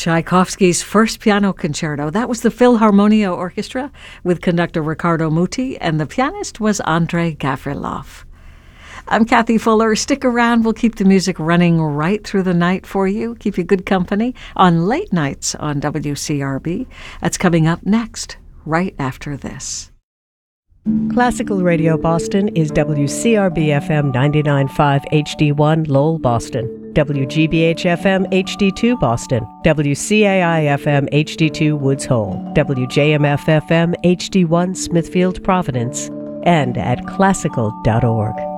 Tchaikovsky's first piano concerto. That was the Philharmonia Orchestra with conductor Riccardo Muti, and the pianist was Andrei Gavrilov. I'm Kathy Fuller. Stick around. We'll keep the music running right through the night for you, keep you good company on late nights on WCRB. That's coming up next, right after this. Classical Radio Boston is WCRB-FM 99.5 HD1 Lowell, Boston, WGBH-FM HD2 Boston, WCAI-FM HD2 Woods Hole, WJMF-FM HD1 Smithfield, Providence, and at classical.org.